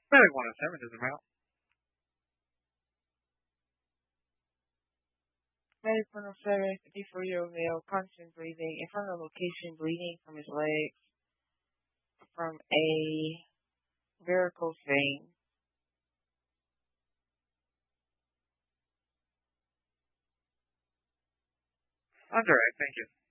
Medic 107 doesn't matter. Medic 107, 54-year-old male, constant breathing, infernal location, bleeding from his legs, from a varicose vein. On direct, thank you.